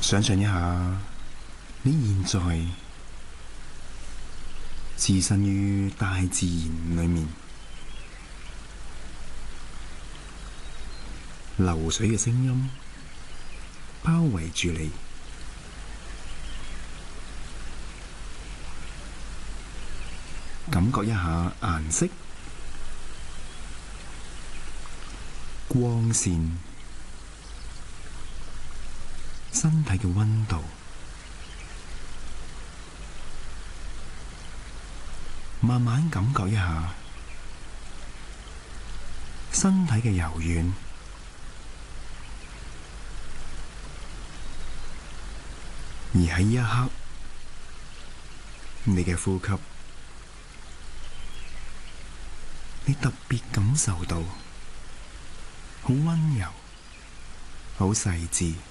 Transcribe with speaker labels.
Speaker 1: 想象一下，你現在置身於大自然裏面，流水嘅聲音包圍住你，感覺一下顏色、光線、身體嘅溫度，慢慢感覺一下身體嘅柔軟，而喺呢一刻，你嘅呼吸，你特別感受到好溫柔、好細緻。